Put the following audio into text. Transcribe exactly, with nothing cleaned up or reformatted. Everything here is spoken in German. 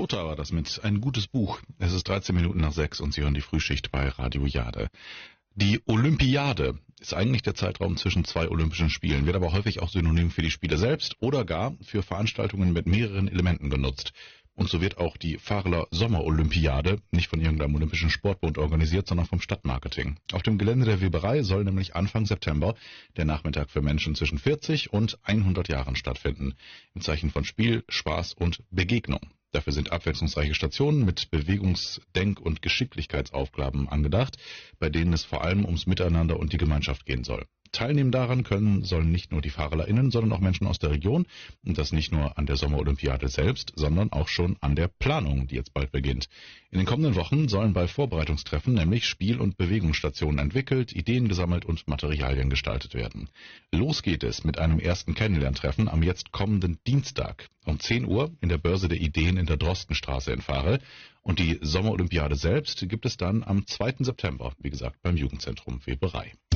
Lothar war das mit ein gutes Buch. Es ist dreizehn Minuten nach sechs und Sie hören die Frühschicht bei Radio Jade. Die Olympiade ist eigentlich der Zeitraum zwischen zwei Olympischen Spielen, wird aber häufig auch synonym für die Spiele selbst oder gar für Veranstaltungen mit mehreren Elementen genutzt. Und so wird auch die Farler Sommerolympiade nicht von irgendeinem Olympischen Sportbund organisiert, sondern vom Stadtmarketing. Auf dem Gelände der Weberei soll nämlich Anfang September der Nachmittag für Menschen zwischen vierzig und hundert Jahren stattfinden. Im Zeichen von Spiel, Spaß und Begegnung. Dafür sind abwechslungsreiche Stationen mit Bewegungs-, Denk- und Geschicklichkeitsaufgaben angedacht, bei denen es vor allem ums Miteinander und die Gemeinschaft gehen soll. Teilnehmen daran können sollen nicht nur die FahrerInnen, sondern auch Menschen aus der Region. Und das nicht nur an der Sommerolympiade selbst, sondern auch schon an der Planung, die jetzt bald beginnt. In den kommenden Wochen sollen bei Vorbereitungstreffen nämlich Spiel- und Bewegungsstationen entwickelt, Ideen gesammelt und Materialien gestaltet werden. Los geht es mit einem ersten Kennenlerntreffen am jetzt kommenden Dienstag um zehn Uhr in der Börse der Ideen in der Drostenstraße in Fahre. Und die Sommerolympiade selbst gibt es dann am zweiten September, wie gesagt, beim Jugendzentrum Weberei.